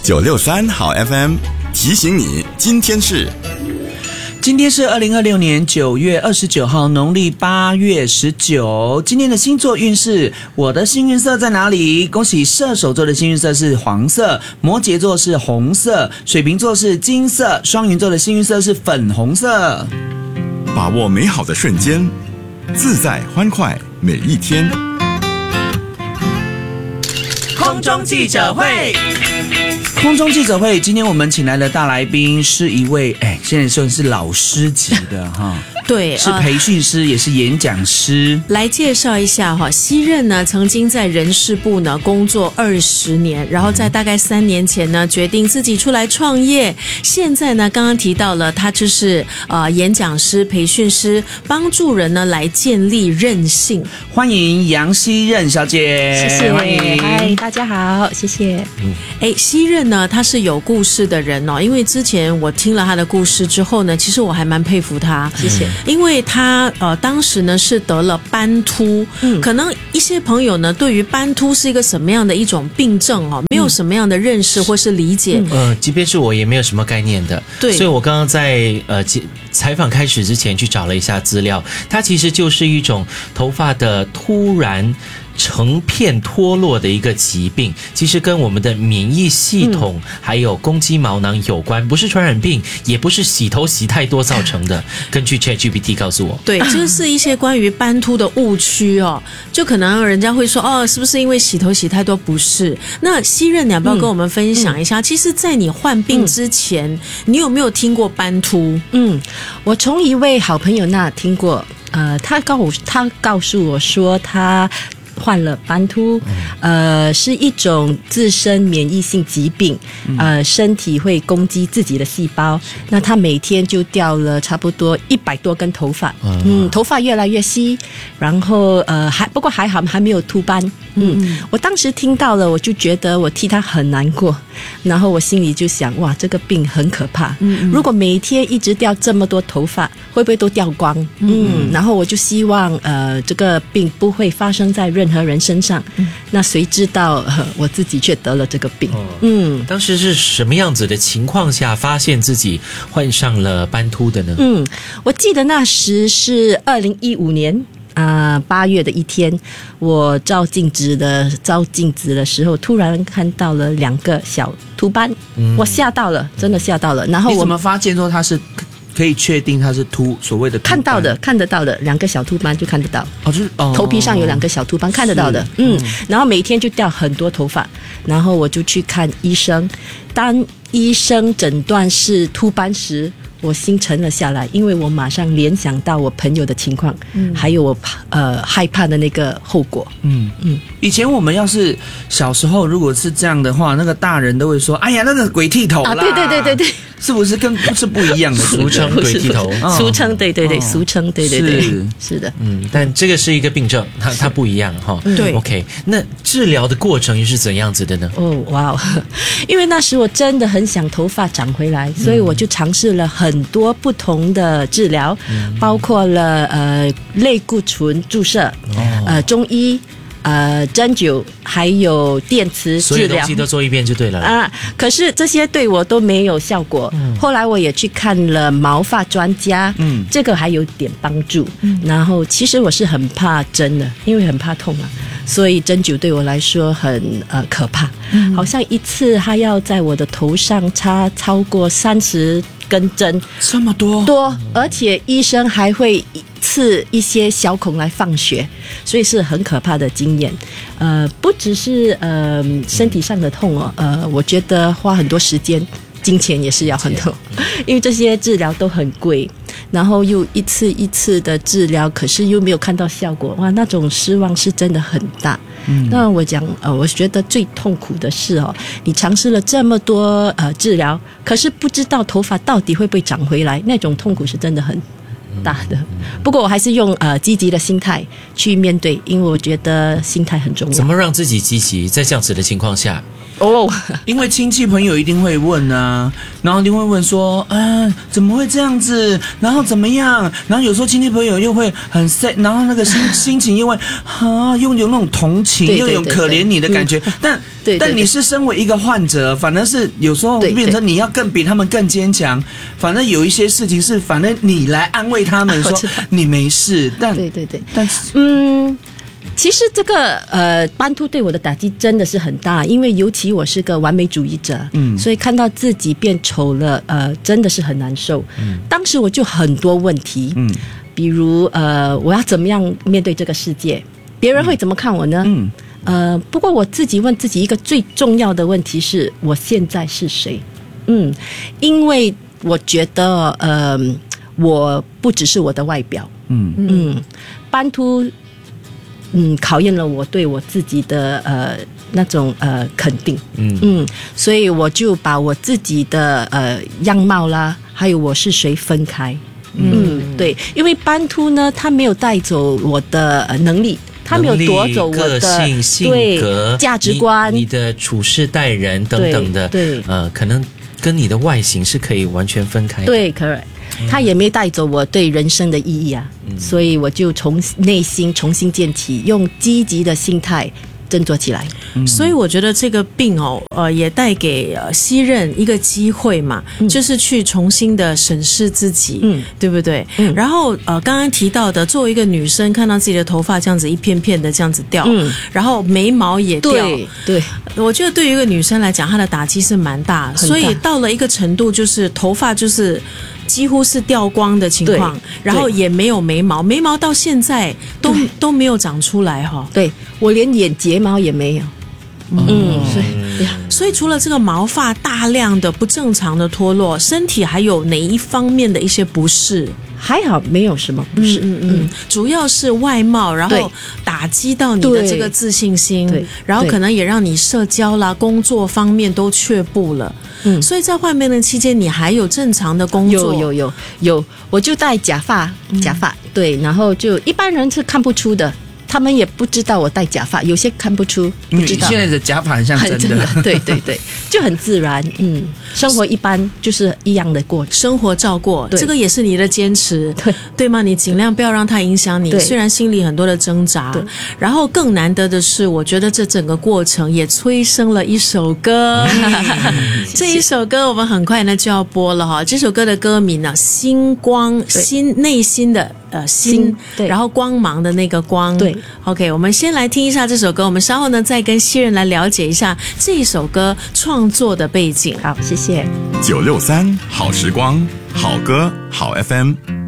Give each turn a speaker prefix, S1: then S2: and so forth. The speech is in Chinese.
S1: 963好 FM 提醒你，今天是
S2: 2026年9月29号，农历8月19。今天的星座运势，我的幸运色在哪里？恭喜射手座的幸运色是黄色，摩羯座是红色，水瓶座是金色，双鱼座的幸运色是粉红色。
S1: 把握美好的瞬间，自在欢快每一天。
S2: 空中记者会，今天我们请来的大来宾是一位，现在算是老师级的哈。
S3: 对，
S2: 是培训师，也是演讲师。
S3: 来介绍一下哈，西任呢曾经在人事部呢工作20年，然后在大概3年前呢决定自己出来创业。现在呢，刚刚提到了他就是演讲师、培训师，帮助人呢来建立韧性。
S2: 欢迎杨希任小姐，
S4: 谢谢，
S2: 欢迎。
S4: 嗨，大家好，谢谢。
S3: 西任呢，他是有故事的人哦，因为之前我听了他的故事之后呢，其实我还蛮佩服他。
S4: 谢谢。
S3: 因为他当时呢是得了斑秃，可能一些朋友呢对于斑秃是一个什么样的一种病症哦，没有什么样的认识或是理解。
S5: 即便是我也没有什么概念的。
S3: 对，
S5: 所以我刚刚在采访开始之前去找了一下资料，它其实就是一种头发的突然成片脱落的一个疾病，其实跟我们的免疫系统还有公鸡毛囊有关，不是传染病，也不是洗头洗太多造成的。根据 ChatGPT 告诉我，
S3: 对，这是一些关于斑秃的误区哦，就可能人家会说是不是因为洗头洗太多？不是。那希任，你要不要跟我们分享一下？其实，在你患病之前，你有没有听过斑秃？
S4: 我从一位好朋友那听过，他告诉我说他患了斑秃，是一种自身免疫性疾病，身体会攻击自己的细胞，那他每天就掉了差不多100多根头发，头发越来越稀，然后不过还好还没有秃斑，我当时听到了，我就觉得我替他很难过，然后我心里就想，哇，这个病很可怕，如果每一天一直掉这么多头发，会不会都掉光？然后我就希望这个病不会发生在任何人身上，那谁知道我自己却得了这个病。
S5: 当时是什么样子的情况下发现自己患上了斑秃的呢？
S4: 我记得那时是2015年8月的一天，我照镜子的时候，突然看到了2个小秃斑，我吓到了，真的吓到了。然后
S2: 你怎么发现说他是可以确定它是所谓的秃斑？
S4: 看得到的2个小秃斑就看得到，
S2: 就是
S4: 头皮上有2个小秃斑，看得到的。然后每天就掉很多头发，然后我就去看医生。当医生诊断是秃斑时，我心沉了下来，因为我马上联想到我朋友的情况，还有我害怕的那个后果。
S2: 以前我们要是小时候如果是这样的话，那个大人都会说，哎呀，那个鬼剃头啦。
S4: 对，
S2: 是不是是不一样的？
S5: 俗称鬼剃头，
S4: 俗称对，俗称对，是的。
S5: 但这个是一个病症，它不一样哈。
S3: 对
S5: ，OK， 那治疗的过程又是怎样子的呢？
S4: 因为那时我真的很想头发长回来，所以我就尝试了很多不同的治疗，包括了类固醇注射，中医。针灸还有电磁治疗，
S5: 所有东西都做一遍就对了
S4: 可是这些对我都没有效果。后来我也去看了毛发专家，这个还有点帮助。然后其实我是很怕针的，因为很怕痛嘛，所以针灸对我来说很可怕。好像一次他要在我的头上插超过30根针，
S2: 这么多，
S4: 而且医生还会刺一些小孔来放血，所以是很可怕的经验。不只是身体上的痛我觉得花很多时间，金钱也是要很多，因为这些治疗都很贵，然后又一次一次的治疗，可是又没有看到效果，哇，那种失望是真的很大。那我觉得最痛苦的是你尝试了这么多治疗，可是不知道头发到底会不会长回来，那种痛苦是真的很大的。不过我还是用积极的心态去面对，因为我觉得心态很重要。
S5: 怎么让自己积极在这样子的情况下？
S4: 哦，
S2: 因为亲戚朋友一定会问啊，然后一定会问说，怎么会这样子？然后怎么样？然后有时候亲戚朋友又会很 sad， 然后那个心情又会又有那种同情，
S4: 对
S2: 又有可怜你的感觉。但你是身为一个患者，反而是有时候变成你要比他们更坚强。反正有一些事情是，反正你来安慰他们说你没事。但是
S4: 其实这个斑秃对我的打击真的是很大，因为尤其我是个完美主义者，所以看到自己变丑了，真的是很难受。当时我就很多问题，比如我要怎么样面对这个世界，别人会怎么看我呢？不过我自己问自己一个最重要的问题是，我现在是谁？因为我觉得我不只是我的外表，斑秃考验了我对我自己的那种肯定，所以我就把我自己的样貌啦，还有我是谁分开，对，因为斑秃呢，它没有带走我的能力。他没有夺走我的
S5: 个性、性格、
S4: 价值观、
S5: 你的处事待人等等的，
S4: 对，
S5: 可能跟你的外形是可以完全分开的。
S4: 对 ，correct。他也没带走我对人生的意义啊，所以我就从内心重新建起，用积极的心态振作起来。
S3: 所以我觉得这个病也带给西任一个机会嘛，就是去重新的审视自己，对不对？然后刚刚提到的，作为一个女生，看到自己的头发这样子一片片的这样子掉，然后眉毛也掉，
S4: 对，
S3: 我觉得对于一个女生来讲，她的打击是蛮大，所以到了一个程度，就是头发就是几乎是掉光的情况，然后也没有眉毛，眉毛到现在都没有长出来哈。
S4: 对，我连眼睫毛也没有。
S3: 所以除了这个毛发大量的不正常的脱落，身体还有哪一方面的一些不适？
S4: 还好没有什么不适，
S3: 主要是外貌，然后打击到你的这个自信心，然后可能也让你社交啦、工作方面都却步了。所以在患病的期间，你还有正常的工作？
S4: 有，我就戴假发，对，然后就一般人是看不出的。他们也不知道我戴假发，有些看不出，不知道。
S2: 现在的假发很像真的，
S4: 对，就很自然。生活一般就是一样的过，
S3: 生活照过，这个也是你的坚持，对吗？你尽量不要让它影响你，虽然心里很多的挣扎。然后更难得的是，我觉得这整个过程也催生了一首歌。这一首歌我们很快呢就要播了哈。这首歌的歌名呢，心光，心内心的心，然后光芒的那个光。对 ，OK， 我们先来听一下这首歌，我们稍后呢再跟西任来了解一下这一首歌创作的背景。
S4: 好，谢谢。
S1: 963好时光，好歌好 FM。